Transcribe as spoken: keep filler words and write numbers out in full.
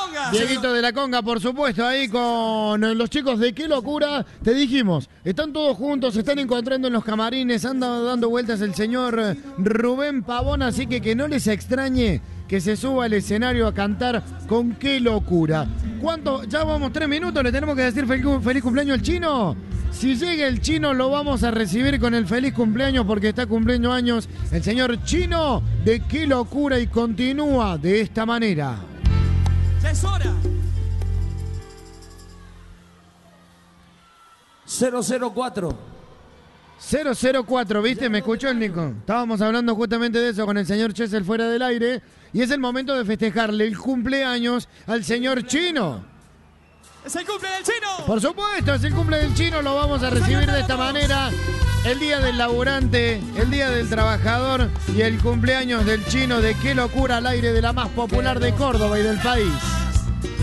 conga. Dieguito de la conga, por supuesto, ahí con los chicos de Qué Locura. Te dijimos, están todos juntos, se están encontrando en los camarines, anda dando vueltas el señor Rubén Pavón, así que que no les extrañe que se suba al escenario a cantar con Qué Locura. ¿Cuánto? Ya vamos tres minutos, le tenemos que decir feliz, feliz cumpleaños al Chino. Si llega el Chino lo vamos a recibir con el feliz cumpleaños porque está cumpliendo años el señor Chino de Qué Locura y continúa de esta manera. Ya es hora. cero cero cuatro. cero cero cuatro, ¿viste? ¿Me escuchó el Nico? Estábamos hablando justamente de eso con el señor Chesel fuera del aire y es el momento de festejarle el cumpleaños al señor Chino. ¡Es el cumple del Chino! Por supuesto, es el cumple del Chino, lo vamos a recibir de esta manera. El día del laburante, el día del trabajador y el cumpleaños del Chino de Qué Locura al aire de la más popular de Córdoba y del país.